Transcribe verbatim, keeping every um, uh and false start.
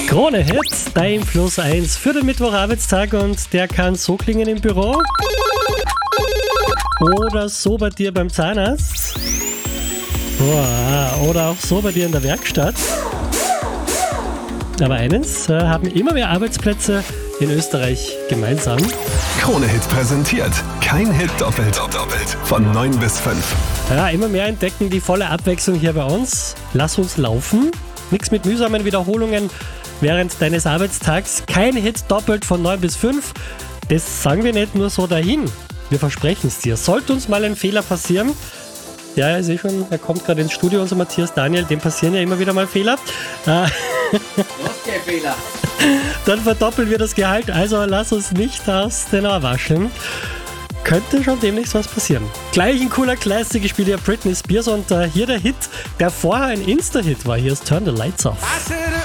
Krone Hits, dein Plus eins für den Mittwocharbeitstag und der kann so klingen im Büro oder so bei dir beim Zahnarzt oder auch so bei dir in der Werkstatt. Aber eines äh, haben immer mehr Arbeitsplätze in Österreich gemeinsam. Krone Hit präsentiert. Kein Hit doppelt. doppelt. Von neun bis fünf. Ja, immer mehr entdecken die volle Abwechslung hier bei uns. Lass uns laufen. Nichts mit mühsamen Wiederholungen während deines Arbeitstags. Kein Hit doppelt von neun bis fünf. Das sagen wir nicht nur so dahin. Wir versprechen es dir. Sollte uns mal ein Fehler passieren, ja, ich sehe schon, er kommt gerade ins Studio, unser Matthias Daniel, dem passieren ja immer wieder mal Fehler. Äh, Okay, Fehler. Dann verdoppeln wir das Gehalt, also lass uns nicht aus den Ohr waschen. Könnte schon demnächst was passieren. Gleich ein cooler Classic, ich spiele ja Britney Spears und äh, hier der Hit, der vorher ein Insta-Hit war. Hier ist Turn the Lights Off. I said